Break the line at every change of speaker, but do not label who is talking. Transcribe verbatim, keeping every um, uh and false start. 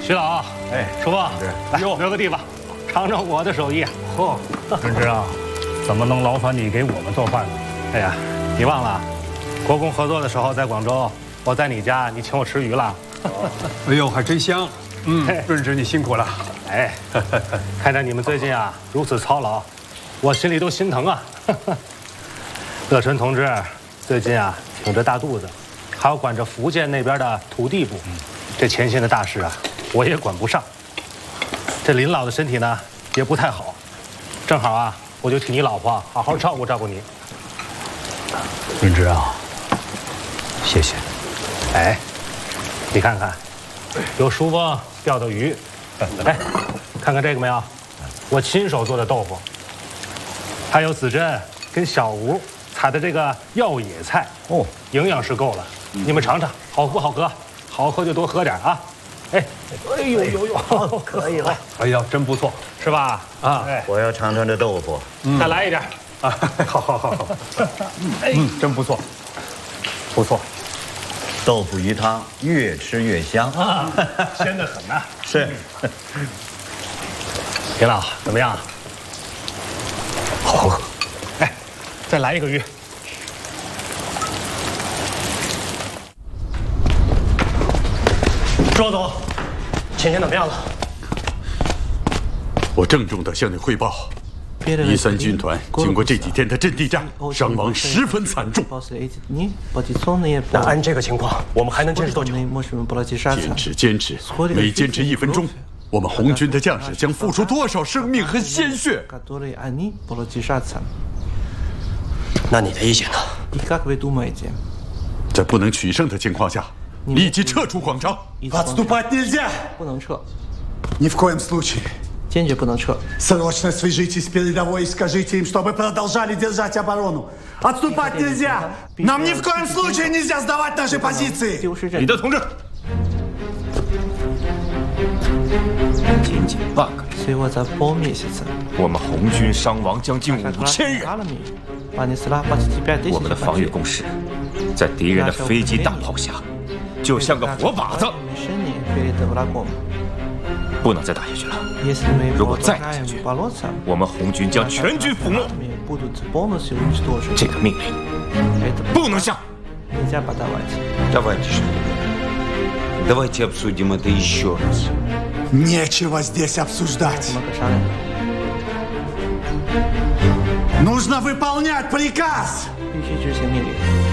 徐老，哎，叔父，来，留个地方，尝尝我的手艺。
嚯，润之啊，怎么能劳烦你给我们做饭呢？
哎呀，你忘了，国共合作的时候在广州，我在你家，你请我吃鱼了。
哎呦，还真香。嗯，润之你辛苦了。
哎，看着你们最近啊如此操劳，我心里都心疼啊。乐春同志最近啊挺着大肚子，还要管着福建那边的土地部，这前线的大事啊我也管不上。这林老的身体呢也不太好，正好啊我就替你老婆好好照顾照顾你。
润之啊，谢谢。
哎，你看看，有叔父钓的鱼，哎，看看这个没有，我亲手做的豆腐，还有子珍跟小吴采的这个药野菜，哦，营养是够了，你们尝尝，好喝好喝，好喝就多喝点啊。哎，哎呦呦呦，可以了，
哎呀，真不错，
是吧？啊，
哎，我要尝尝这豆腐，
再来一点。
啊，好好好好，嗯，真不错，不错。
豆腐鱼汤越吃越香
啊，鲜得很呐。
是，
林老怎么样？好喝。哎，再来一个鱼。周总，前线怎么样了？
我郑重地向你汇报，一三军团经过这几天的阵地战，伤亡十分惨重。
那按这个情况，我们还能坚持多久？
坚持，坚持，每坚持一分钟，我们红军的将士将付出多少生命和鲜血？
那你的意见呢？
在不能取胜的情况下，立即撤出广场。
Отступать нельзя!
不能撤，
Ни в коем случае.
坚决不能撤。
Срочно свяжитесь с передовой и скажите им, чтобы продолжали держать оборону. Отступать нельзя! Нам ни в коем случае нельзя сдавать наши позиции!
丢失阵
你的同志，
仅仅半个月，
随我在保密西村，
我们红军伤亡将近五千人。我们的防御工事，在敌人的飞机大炮下，就像个活靶子，不能再打下去了。如果再打下去，我们红军将全军覆没。这个命令不能下。
Давайте, что ли? Давайте обсудим это еще раз.
Нечего здесь обсуждать. Нужно выполнять приказ!